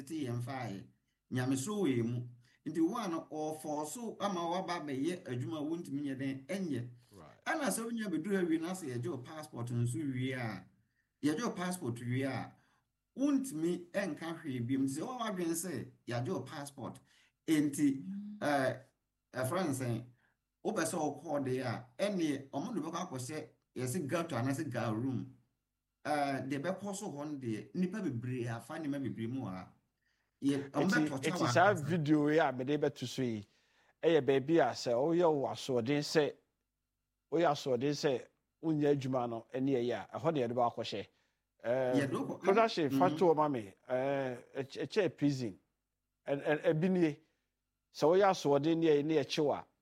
tete yɛn faae nyameso wɔ mu nti one or so ama waba bɛyɛ adwuma wontumi nyɛ den ɛnyɛ ɛna sɛ wonya bɛduru awie na sɛ yɛgye wo passport nso wie a yɛgye wo passport wie a wontumi ɛnka hwee biom sɛ wɔn adwene sɛ yɛagye wo passport enti ɛfrɛ nsɛn wopɛ sɛ wokɔɔ de a ɛneɛ ɔmo de bɛkɔ akɔhyɛ yɛsɛ gato anaasɛ gal room deɛ bɛkɔ so hɔ no deɛ nnipa bebree afa nnipa bebree mu wɔ ha eti saa video yi a mede bɛto so yi ɛyɛ baabi a sɛ woyɛ wo asoɔden sɛ wonyɛ adwuma no ɛne ɛyɛ a ɛhɔ de yɛde bɛ akɔhyɛ production fato ma me ɛkyɛ prison ɛbi nie sɛ woyɛ asoɔden ne ɛyɛ ne ɛkyew a